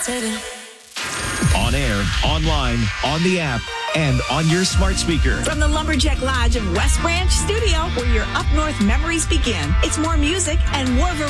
On air, online, on the app, and on your smart speaker. From the Lumberjack Lodge of West Branch Studio, where your up north memories begin. It's more music and more variety.